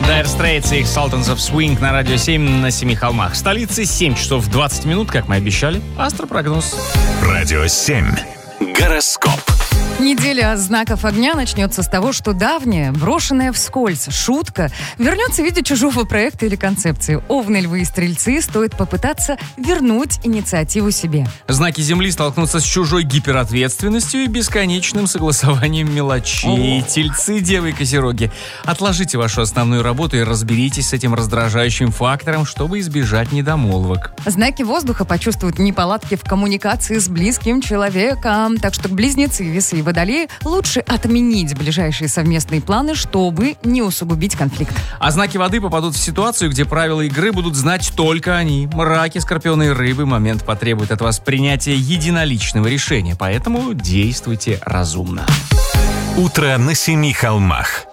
Dire Straits и их Sultans of Swing на радио 7 на Семи холмах. В столице 7 часов 20 минут, как мы обещали. Астропрогноз. Радио 7. Гороскоп. Неделя знаков огня начнется с того, что давняя, брошенная вскользь шутка вернется в виде чужого проекта или концепции. Овны, львы и стрельцы стоит попытаться вернуть инициативу себе. Знаки Земли столкнутся с чужой гиперответственностью и бесконечным согласованием мелочей. Тельцы, девы и козероги. Отложите вашу основную работу и разберитесь с этим раздражающим фактором, чтобы избежать недомолвок. Знаки воздуха почувствуют неполадки в коммуникации с близким человеком. Так что близнецы, весы и водолеи лучше отменить ближайшие совместные планы, чтобы не усугубить конфликт. А знаки воды попадут в ситуацию, где правила игры будут знать только они. Раки, скорпионы и рыбы. Момент потребует от вас принятия единоличного решения, поэтому действуйте разумно. Утро на Семи холмах.